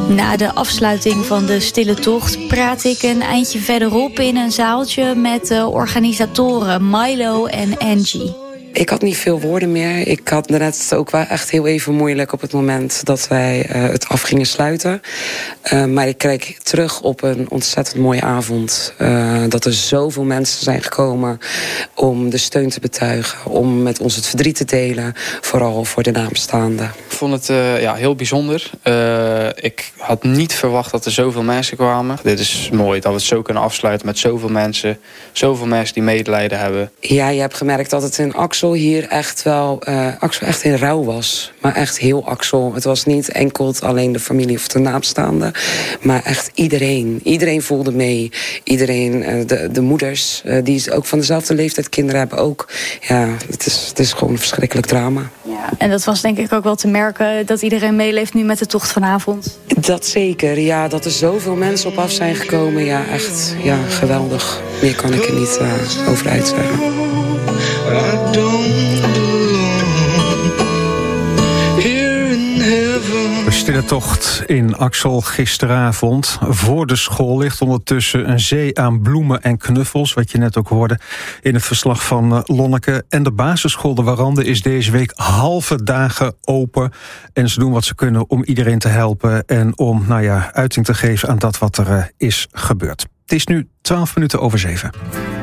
Na de afsluiting van de stille tocht praat ik een eindje verderop in een zaaltje met de organisatoren Milo en Angie. Ik had niet veel woorden meer. Ik had net ook wel echt heel even moeilijk op het moment dat wij het af gingen sluiten. Maar ik kijk terug op een ontzettend mooie avond. Dat er zoveel mensen zijn gekomen om de steun te betuigen. Om met ons het verdriet te delen. Vooral voor de nabestaanden. Ik vond het heel bijzonder. Ik had niet verwacht dat er zoveel mensen kwamen. Dit is mooi dat we het zo kunnen afsluiten met zoveel mensen. Zoveel mensen die medelijden hebben. Ja, je hebt gemerkt dat het in Axel hier echt wel Axel echt in rouw was. Maar echt heel Axel. Het was niet enkel alleen de familie of de nabestaanden. Maar echt iedereen. Iedereen voelde mee. Iedereen, de moeders, die ook van dezelfde leeftijd kinderen hebben ook. Ja, het is gewoon een verschrikkelijk drama. Ja, en dat was denk ik ook wel te merken dat iedereen meeleeft nu met de tocht vanavond. Dat zeker, ja. Dat er zoveel mensen op af zijn gekomen. Ja, echt geweldig. Meer kan ik er niet over uitzeggen. De stille tocht in Axel gisteravond. Voor de school ligt ondertussen een zee aan bloemen en knuffels, wat je net ook hoorde in het verslag van Lonneke. En de basisschool De Warande is deze week halve dagen open. En ze doen wat ze kunnen om iedereen te helpen en om uiting te geven aan dat wat er is gebeurd. Het is nu 7:12.